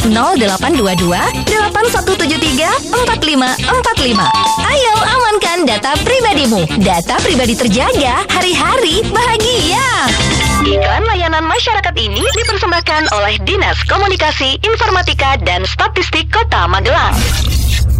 0822 8173 4545. Ayo amankan data pribadimu. Data pribadi terjaga, hari-hari bahagia. Iklan layanan masyarakat ini dipersembahkan oleh Dinas Komunikasi, Informatika, dan Statistik Kota Magelang.